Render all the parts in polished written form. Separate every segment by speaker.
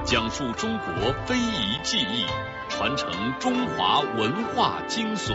Speaker 1: 讲述中国非遗技艺，传承中华文化精髓。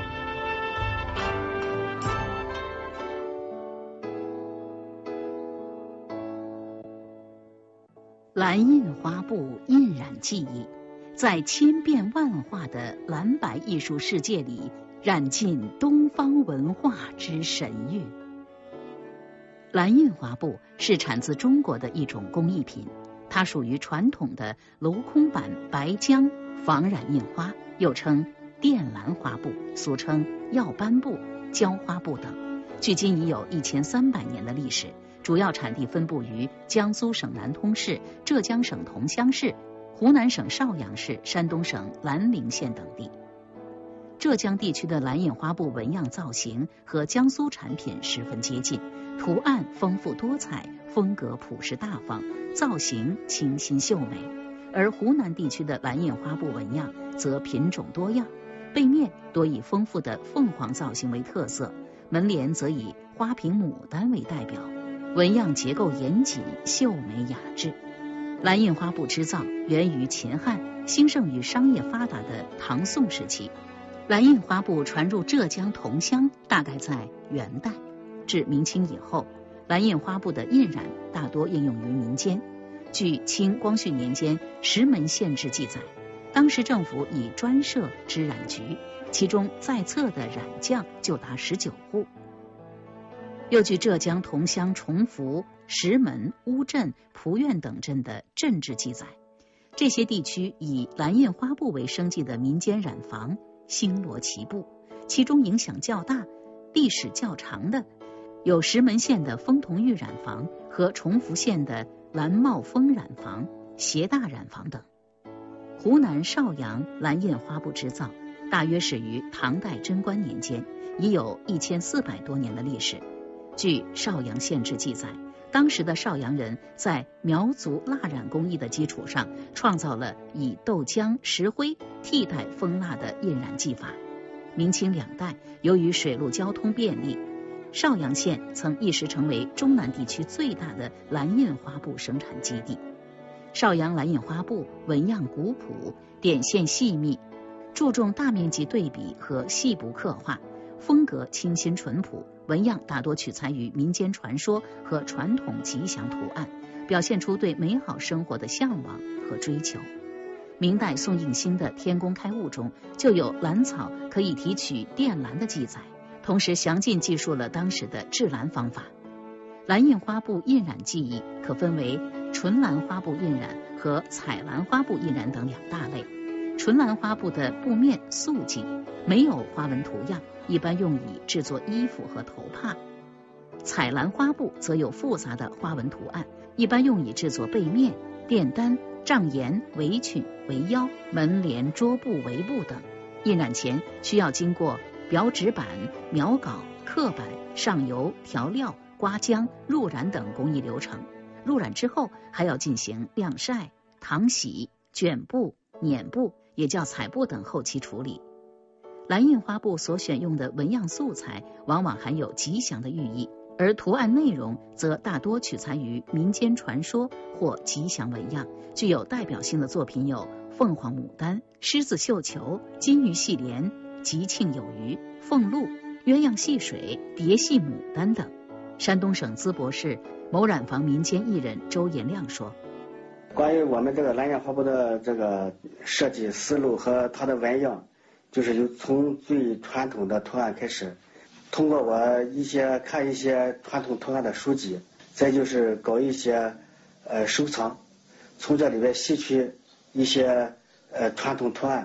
Speaker 2: 蓝印花布印染技艺，在千变万化的蓝白艺术世界里，染尽东方文化之神韵。蓝印花布是产自中国的一种工艺品，它属于传统的镂空版白浆仿染印花，又称靛蓝花布，俗称耀斑布、焦花布等，距今已有1300年的历史。主要产地分布于江苏省南通市、浙江省桐乡市、湖南省邵阳市、山东省兰陵县等地。浙江地区的蓝印花布纹样造型和江苏产品十分接近，图案丰富多彩，风格朴实大方，造型清新秀美。而湖南地区的蓝印花布纹样则品种多样，背面多以丰富的凤凰造型为特色，门帘则以花瓶牡丹为代表，纹样结构严谨，秀美雅致。蓝印花布织造源于秦汉，兴盛于商业发达的唐宋时期。蓝印花布传入浙江桐乡大概在元代，至明清以后，蓝印花布的印染大多应用于民间。据清光绪年间石门县志记载，当时政府已专设织染局，其中在册的染匠就达19户。又据浙江桐乡崇福、石门、乌镇、蒲院等镇的镇志记载，这些地区以蓝印花布为生计的民间染坊星罗棋布，其中影响较大、历史较长的有石门县的丰同玉染坊和崇福县的蓝茂峰染坊、协大染坊等。湖南邵阳蓝印花布织造大约始于唐代贞观年间，已有1400多年的历史。据邵阳县志记载，当时的邵阳人在苗族蜡染工艺的基础上，创造了以豆浆、石灰替代蜂蜡的印染技法。明清两代，由于水陆交通便利，邵阳县曾一时成为中南地区最大的蓝印花布生产基地。邵阳蓝印花布纹样古朴，点线细密，注重大面积对比和细部刻画，风格清新淳朴，纹样大多取材于民间传说和传统吉祥图案，表现出对美好生活的向往和追求。明代宋应星的《天工开物》中就有蓝草可以提取靛蓝的记载，同时详尽记述了当时的制蓝方法。蓝印花布印染技艺可分为纯蓝花布印染和彩蓝花布印染等两大类。纯蓝花布的布面素净，没有花纹图样，一般用以制作衣服和头帕。彩蓝花布则有复杂的花纹图案，一般用以制作被面、垫单、帐沿、围裙、围腰、门帘、桌布、围布等。印染前需要经过裱纸板、描稿、刻板、上油、调料、刮浆、入染等工艺流程。入染之后还要进行晾晒、糖洗、卷布、碾布，也叫彩布等后期处理。蓝印花布所选用的纹样素材往往含有吉祥的寓意，而图案内容则大多取材于民间传说或吉祥纹样。具有代表性的作品有凤凰牡丹、狮子绣球、金鱼戏莲、吉庆有余、凤鹿、鸳鸯戏水、蝶戏牡丹等。山东省淄博市某染坊民间艺人周延亮说，
Speaker 3: 关于我们这个蓝印花布的这个设计思路和它的纹样，就是从最传统的图案开始，通过我看一些传统图案的书籍，再就是搞一些收藏，从这里边吸取一些传统图案，